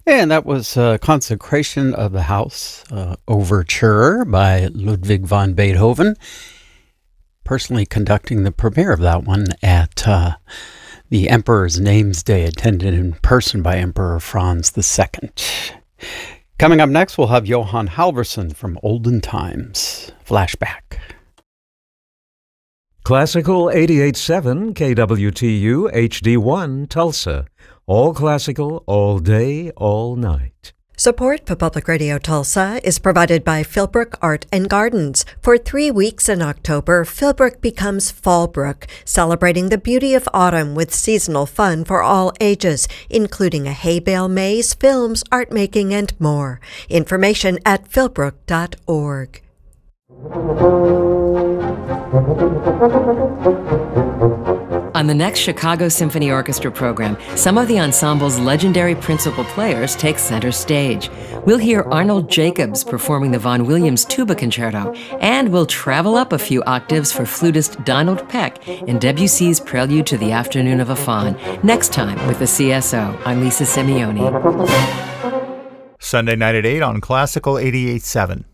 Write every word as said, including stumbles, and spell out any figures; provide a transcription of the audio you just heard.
And that was uh, Consecration of the House uh, Overture by Ludwig van Beethoven. Personally conducting the premiere of that one at uh, the Emperor's Names Day, attended in person by Emperor Franz the Second. Coming up next, we'll have Johann Halvorson from Olden Times. Flashback. Classical eighty-eight point seven K W T U H D one Tulsa. All classical, all day, all night. Support for Public Radio Tulsa is provided by Philbrook Art and Gardens. For three weeks in October, Philbrook becomes Fallbrook, celebrating the beauty of autumn with seasonal fun for all ages, including a hay bale maze, films, art making, and more. Information at philbrook dot org. On the next Chicago Symphony Orchestra program, some of the ensemble's legendary principal players take center stage. We'll hear Arnold Jacobs performing the Vaughan Williams Tuba Concerto, and we'll travel up a few octaves for flutist Donald Peck in Debussy's Prelude to the Afternoon of a Faun. Next time with the C S O, I'm Lisa Simeone. Sunday night at eight on Classical eighty-eight point seven.